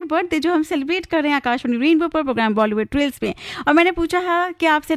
Birthday जो हम celebrate कर रहे हैं आकाशवाणी रेनबो पर प्रोग्राम बॉलीवुड ट्रेल्स में। और मैंने पूछा है कि आपसे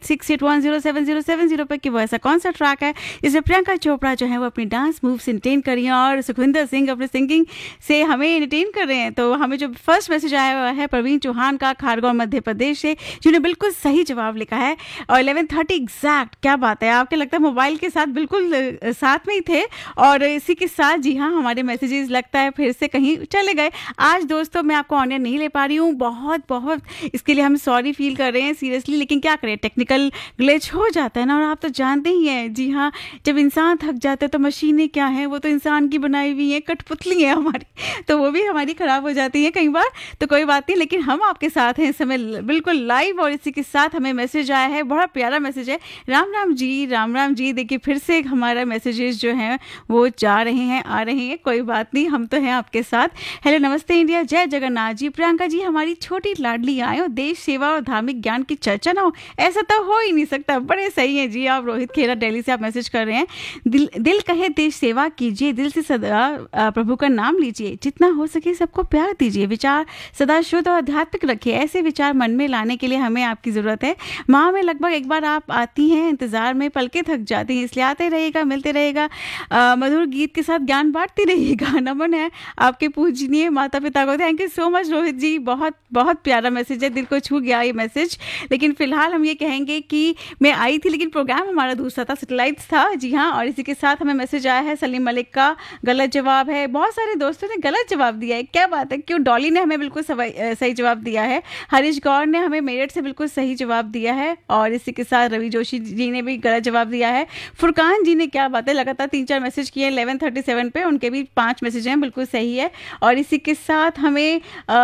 9868107070 पर कि वो ऐसा कौन सा ट्रैक है जिसमें प्रियंका चोपड़ा जो है वो अपनी डांस मूव्स एंटरटेन कर रही हैं और सुखविंदर सिंह अपने सिंगिंग से हमें एंटरटेन कर रहे हैं। तो हमें जो फर्स्ट मैसेज आया हुआ है प्रवीण चौहान का खारगौर मध्य प्रदेश से, जिन्होंने बिल्कुल सही जवाब लिखा है और 11:30 एग्जैक्ट। क्या बात है, आपके लगता है मोबाइल के साथ बिल्कुल साथ में ही थे और इसी के साथ जी हाँ हमारे मैसेजेस लगता है फिर से कहीं चले गए। आज दोस्तों मैं आपको ऑनर नहीं ले पा रही हूँ, बहुत इसके लिए हम सॉरी फील कर रहे हैं सीरियसली, लेकिन क्या करें टेक्निकल ग्लिच हो जाता है ना। और आप तो जानते ही हैं जी हाँ, जब इंसान थक जाता है तो मशीनें क्या हैं, वो तो इंसान की बनाई हुई हैं, कठपुतली है हमारी, तो वो भी हमारी खराब हो जाती है कई बार। तो कोई बात नहीं, लेकिन हम आपके साथ हैं इस समय बिल्कुल लाइव। और इसी के साथ हमें मैसेज आया है, बड़ा प्यारा मैसेज है। राम राम जी। देखिए फिर से हमारा मैसेजेस जो हैं वो जा रहे हैं आ रहे हैं, कोई बात नहीं, हम तो हैं आपके साथ। हेलो नमस्ते इंडिया, जय जगन्नाथ जी। प्रियंका जी हमारी छोटी लाडली आए और देश सेवा और धार्मिक ज्ञान की चर्चा ना हो, ऐसा तो हो ही नहीं सकता। बड़े सही है जी आप। रोहित खेरा दिल्ली से आप मैसेज कर रहे हैं, दिल कहे देश सेवा कीजिए, दिल से सदा प्रभु का नाम लीजिए, जितना हो सके सबको प्यार दीजिए, विचार सदा शुद्ध और आध्यात्मिक रखिए, ऐसे विचार मन में लाने के लिए हमें आपकी जरूरत है। माह में लगभग एक बार आप आती हैं, इंतजार में पलके थक जाती हैं, इसलिए आते रहेगा, मिलते रहेगा, मधुर गीत के साथ ज्ञान बांटती रहिएगा। नमन है आपके पूजनीय माता पिता को। Thank you so much Rohit जी, बहुत प्यारा मैसेज है, दिल को छू गया ये मैसेज। लेकिन फिलहाल हम ये कहेंगे कि मैं आई थी लेकिन प्रोग्राम हमारा दूसरा था, सैटेलाइट था जी हाँ। और इसी के साथ हमें मैसेज आया है सलीम मलिक का, गलत जवाब है। बहुत सारे दोस्तों ने गलत जवाब दिया है, क्या बात है, क्यों? डॉली ने हमें बिल्कुल सही जवाब दिया है, हरीश गौर ने हमें मेरठ से बिल्कुल सही जवाब दिया है, और इसी के साथ रवि जोशी जी ने भी गलत जवाब दिया है। फुरकान जी ने, क्या बात है, लगातार 3-4 मैसेज किए 11:37 पे, उनके भी 5 मैसेज हैं, बिल्कुल सही है। और इसी के साथ हमें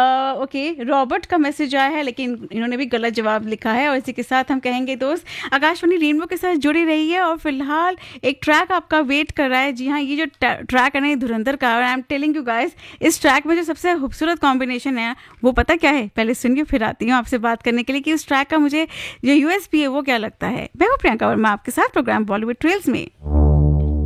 ओके रॉबर्ट का मैसेज आया है, लेकिन इन्होंने भी गलत जवाब लिखा है। और इसी के साथ हम कहेंगे दोस्त आकाशवाणी रेनबो के साथ जुड़ी रही है। और फिलहाल एक ट्रैक आपका वेट कर रहा है जी हाँ, ये जो ट्रैक है ना धुरंधर का, और I am telling you guys, इस ट्रैक में जो सबसे खूबसूरत कॉम्बिनेशन है वो पता क्या है, पहले सुनिए फिर आती हूँ आपसे बात करने के लिए कि उस ट्रैक का मुझे जो यूएसपी है वो क्या लगता है। मैं हूँ प्रियंका वर्मा आपके साथ प्रोग्राम बॉलीवुड ट्रेल्स में।